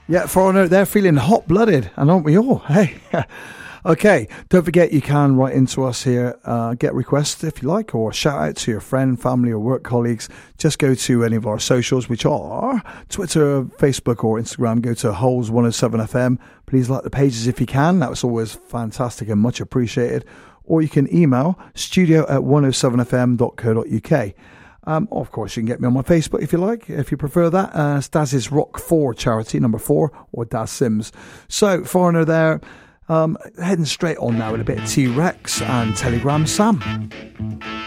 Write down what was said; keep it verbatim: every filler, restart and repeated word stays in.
Yeah, foreigner, they're feeling hot-blooded, and aren't we all? Hey. Okay, don't forget you can write into us here, uh, get requests if you like, or shout out to your friend, family, or work colleagues. Just go to any of our socials, which are Twitter, Facebook, or Instagram. Go to Holes one oh seven F M. Please like the pages if you can. That's always fantastic and much appreciated. Or you can email studio at one oh seven f m dot co dot u k. Um, of course, you can get me on my Facebook if you like, if you prefer that. Uh, Daz's Rock four charity, number four, or Daz Sims. So, foreigner there. Um, heading straight on now with a bit of T-Rex and Telegram Sam.